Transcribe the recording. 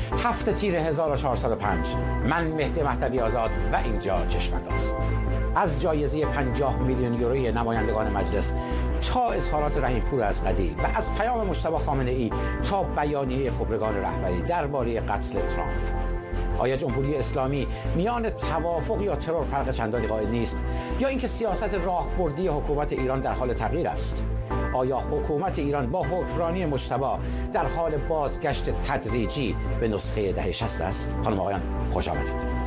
7 تیر 1405. من مهدی مهدوی آزاد و اینجا چشم‌انداز. از جایزه 50 میلیون یوروی نمایندگان مجلس تا اظهارات رحیم‌پور از قدی و از پیام مجتبی خامنه‌ای تا بیانیه خبرگان رهبری درباره قتل ترامپ. آیا جمهوری اسلامی میان توافق یا ترور فرق چندانی قائل نیست، یا اینکه سیاست راهبردی حکومت ایران در حال تغییر است؟ آیا حکومت ایران با حکمرانی مجتبی در حال بازگشت تدریجی به نسخه دهه 60 است؟ خانم آقایان خوش آمدید.